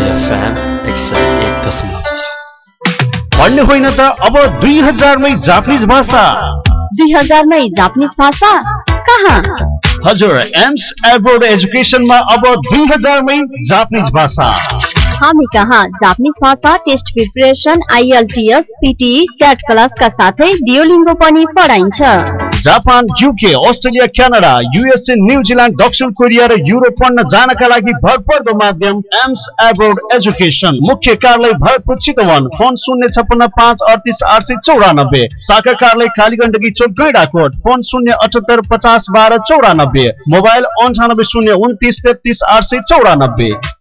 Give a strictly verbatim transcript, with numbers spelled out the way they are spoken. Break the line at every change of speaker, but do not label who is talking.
FM एक सय एक दशमलव छ। भन्ने होइन त अब दुई हजार मै जापानिज भाषा।
दुई हजार मै जापानिज भाषा कहाँ?
हजुर, एम्स एयरपोर्ट एजुकेसनमा अब दुई हजार मै जापानिज भाषा।
हामी कहाँ जापानिज भाषा test preparation, IELTS, PT, CAT क्लासका साथै डियोलिङ्गो पनि पढाइन्छ।
Japan, UK, Australia, Canada, USA, New Zealand, दक्षिण कोरिया र युरोप पढ्न जानका लागि भरपर्दो माध्यम एम्स एयरपोर्ट एजुकेसन। मुख्य कार्यालय भरतपुर चितवन। फोन शून्य छप्पन्न पाँच अडतिस आठ सय चौरानब्बे। शाखा कार्यालय कालीगण्डकी चोक गैंडाकोट। फोन शून्य अठहत्तर पचास बाह्र चौरानब्बे। मोबाइल अन्ठानब्बे शून्य उन्तिस तेत्तिस आठ सय चौरानब्बे।